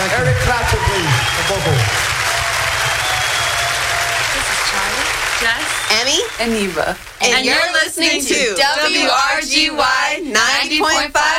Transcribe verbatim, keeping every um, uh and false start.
Eric Clapton, please. The vocal. This is Charlie, Jess, Emmy, and Neva. And, and you're, you're listening, listening to W R G Y ninety point five.